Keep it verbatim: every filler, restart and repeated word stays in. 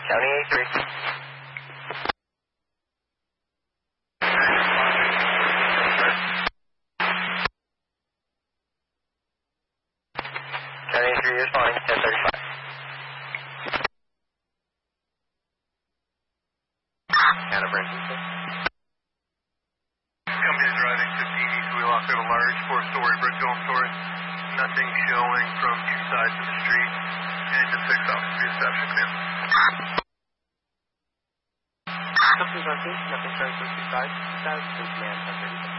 County A three. County A three is fine, ten thirty-five. Out of emergency. Company driving fifteen east, we lost a large four-story brick dome story. Nothing showing from two sides of the street. Engine six off, reception command. Company one, nothing showing from two sides. That is command ten thirty-five.